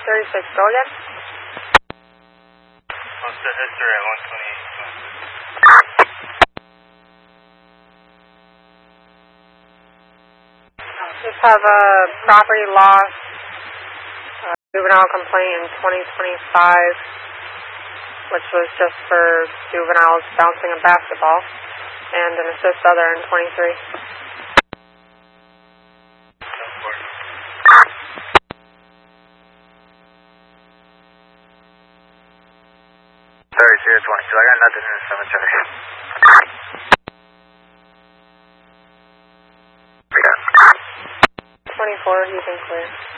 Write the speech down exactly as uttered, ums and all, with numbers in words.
thirty-six, go again. What's the history at one twenty-eight? Just have a property loss, uh, juvenile complaint in twenty twenty-five, which was just for juveniles bouncing a basketball, and an assist other in twenty-three. Sorry, zero twenty-two, I got nothing in the cemetery. twenty-four, you can clear.